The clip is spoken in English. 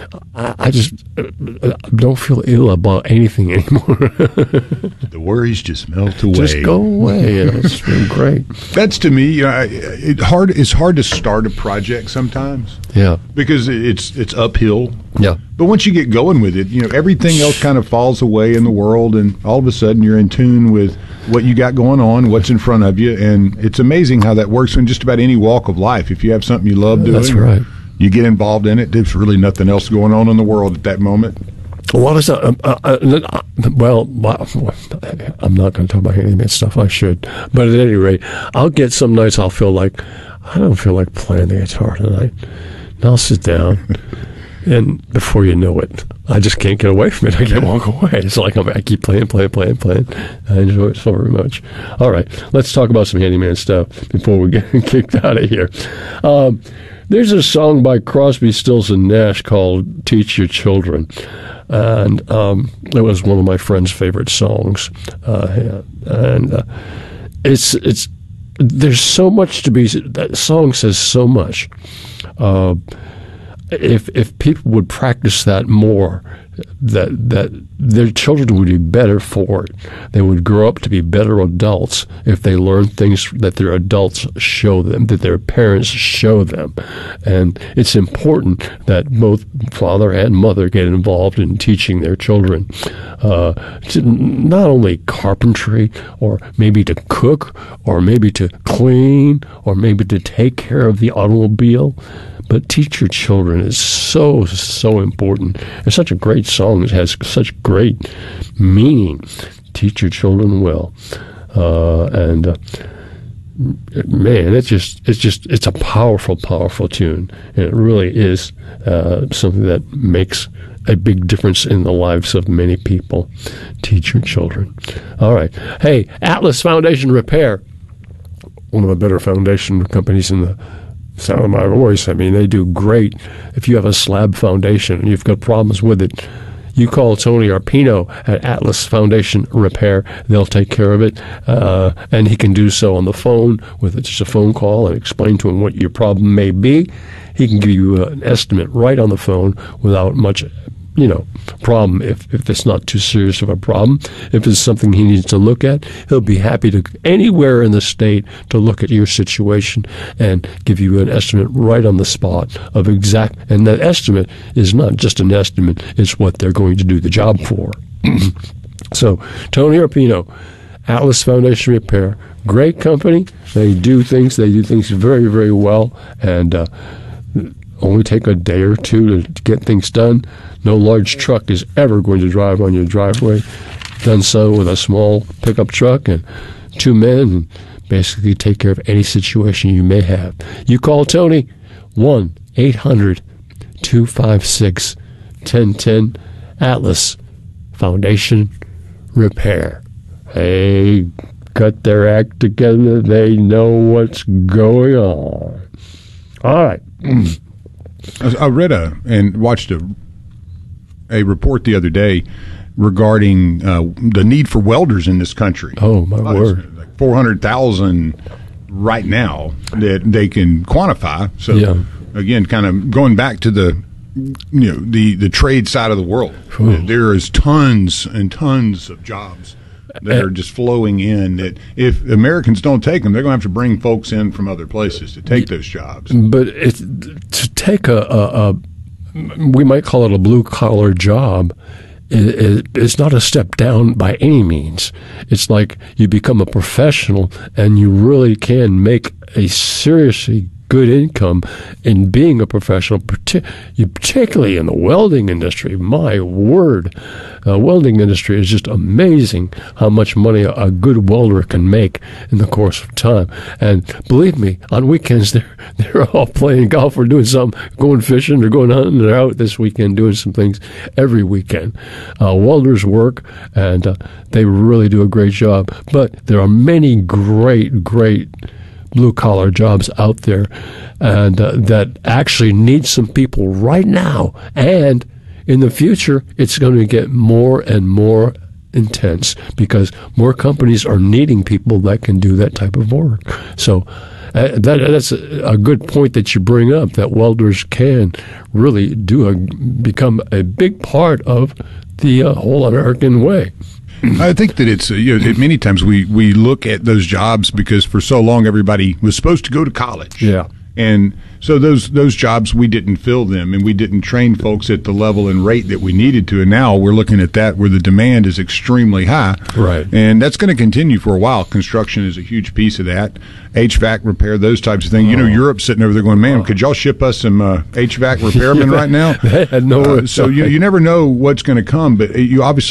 I just don't feel ill about anything anymore. The worries just melt away. Just go away. It's been great. That's, to me, it's hard to start a project sometimes. Yeah. Because it's uphill. Yeah. But once you get going with it, everything else kind of falls away in the world, and all of a sudden you're in tune with what you got going on, what's in front of you, and it's amazing how that works in just about any walk of life. If you have something you love doing, that's right. You get involved in it. There's really nothing else going on in the world at that moment. What is that? Well, I'm not going to talk about handyman stuff. I should. But at any rate, I'll get some nights I'll feel like, I don't feel like playing the guitar tonight. And I'll sit down, and before you know it, I just can't get away from it. I can't walk away. It's like I keep playing. I enjoy it so very much. All right, let's talk about some handyman stuff before we get kicked out of here. There's a song by Crosby, Stills, and Nash called "Teach Your Children," and it was one of my friend's favorite songs. It's there's so much to be. That song says so much. If people would practice that more, that their children would be better for it. They would grow up to be better adults if they learn things that their adults show them, that their parents show them. And it's important that both father and mother get involved in teaching their children to not only carpentry, or maybe to cook, or maybe to clean, or maybe to take care of the automobile. But teach your children is so, so important. It's such a great song. It has such great meaning. Teach your children well. Man, it's a powerful, powerful tune. And it really is something that makes a big difference in the lives of many people. Teach your children. All right. Hey, Atlas Foundation Repair, one of the better foundation companies in the sound of my voice. I mean, they do great. If you have a slab foundation and you've got problems with it, you call Tony Arpino at Atlas Foundation Repair. They'll take care of it, and he can do so on the phone with just a phone call and explain to him what your problem may be. He can give you an estimate right on the phone without much problem. If it's not too serious of a problem, if it's something he needs to look at, he'll be happy to anywhere in the state to look at your situation and give you an estimate right on the spot of exact. And that estimate is not just an estimate; it's what they're going to do the job for. So, Tony Arpino, Atlas Foundation Repair, great company. They do things very, very well, and only take a day or two to get things done. No large truck is ever going to drive on your driveway. Done so with a small pickup truck and two men, and basically take care of any situation you may have. You call Tony, 1-800-256-1010, Atlas Foundation Repair. They got their act together. They know what's going on. All right. I read and watched a report the other day regarding the need for welders in this country. Oh, my word. Like 400,000 right now that they can quantify. So, again, kind of going back to the trade side of the world, there is tons and tons of jobs that are just flowing in, that if Americans don't take them, they're going to have to bring folks in from other places to take those jobs. But to take we might call it a blue-collar job, it's not a step down by any means. It's like you become a professional and you really can make a seriously good income in being a professional, particularly in the welding industry. My word, the welding industry is just amazing how much money a good welder can make in the course of time. And believe me, on weekends they're all playing golf or doing something, going fishing or going hunting. They're out this weekend doing some things every weekend. Welders work, and they really do a great job. But there are many great blue-collar jobs out there, and that actually need some people right now. And in the future, it's going to get more and more intense because more companies are needing people that can do that type of work. So That's a good point that you bring up, that welders can really become a big part of the whole American way. I think that it's many times we look at those jobs because for so long everybody was supposed to go to college. Yeah. And so those jobs, we didn't fill them, and we didn't train folks at the level and rate that we needed to. And now we're looking at that where the demand is extremely high. Right. And that's going to continue for a while. Construction is a huge piece of that. HVAC repair, those types of things. Europe's sitting over there going, man, could y'all ship us some HVAC repairmen right now? They had no so you never know what's going to come, but you obviously